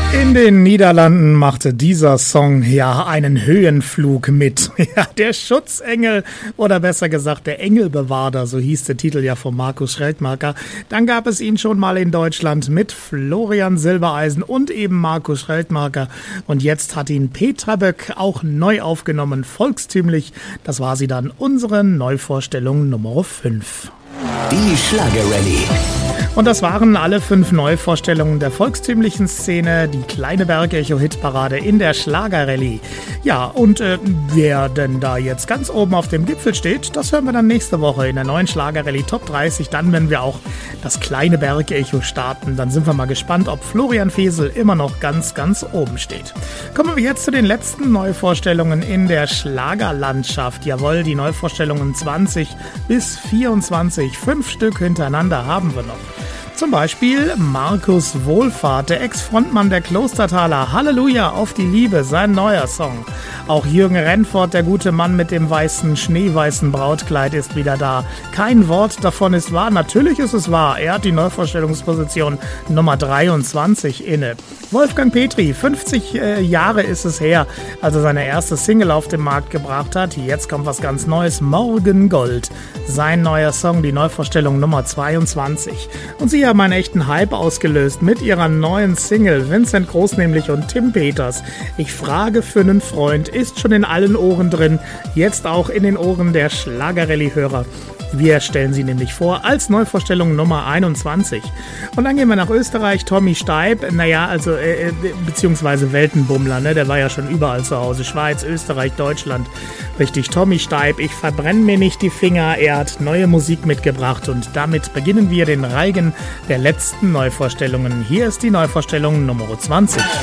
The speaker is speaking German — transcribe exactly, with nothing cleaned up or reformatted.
In den Niederlanden machte dieser Song ja einen Höhenflug mit. Ja, der Schutzengel oder besser gesagt der Engelbewahrter, so hieß der Titel ja von Markus Schreldmacher. Dann gab es ihn schon mal in Deutschland mit Florian Silbereisen und eben Markus Schreldmacher. Und jetzt hat ihn Petra Böck auch neu aufgenommen, volkstümlich. Das war sie dann, unsere Neuvorstellung Nummer fünf. Die Schlagerrallye. Und das waren alle fünf Neuvorstellungen der volkstümlichen Szene, die kleine Bergecho-Hitparade in der Schlagerrallye. Ja, und äh, wer denn da jetzt ganz oben auf dem Gipfel steht, das hören wir dann nächste Woche in der neuen Schlagerrallye Top dreißig. Dann, wenn wir auch das kleine Bergecho starten, dann sind wir mal gespannt, ob Florian Fesel immer noch ganz, ganz oben steht. Kommen wir jetzt zu den letzten Neuvorstellungen in der Schlagerlandschaft. Jawohl, die Neuvorstellungen zwanzig bis vierundzwanzig, fünf Stück hintereinander haben wir noch. Zum Beispiel Markus Wohlfahrt, der Ex-Frontmann der Klostertaler. Halleluja auf die Liebe, sein neuer Song. Auch Jürgen Rennfort, der gute Mann mit dem weißen, schneeweißen Brautkleid, ist wieder da. Kein Wort davon ist wahr. Natürlich ist es wahr. Er hat die Neuvorstellungsposition Nummer dreiundzwanzig inne. Wolfgang Petri, fünfzig äh, Jahre ist es her, als er seine erste Single auf den Markt gebracht hat. Jetzt kommt was ganz Neues, Morgengold. Sein neuer Song, die Neuvorstellung Nummer zweiundzwanzig. Und sie haben einen echten Hype ausgelöst mit ihrer neuen Single, Vincent Groß nämlich und Tim Peters. Ich frage für einen Freund, ist schon in allen Ohren drin, jetzt auch in den Ohren der Schlagerrallye-Hörer. Wir stellen sie nämlich vor als Neuvorstellung Nummer einundzwanzig. Und dann gehen wir nach Österreich, Tommy Steib, naja, also, äh, beziehungsweise Weltenbummler, ne, der war ja schon überall zu Hause, Schweiz, Österreich, Deutschland. Richtig, Tommy Steib, ich verbrenne mir nicht die Finger, er hat neue Musik mitgebracht und damit beginnen wir den Reigen der letzten Neuvorstellungen. Hier ist die Neuvorstellung Nummer zwanzig.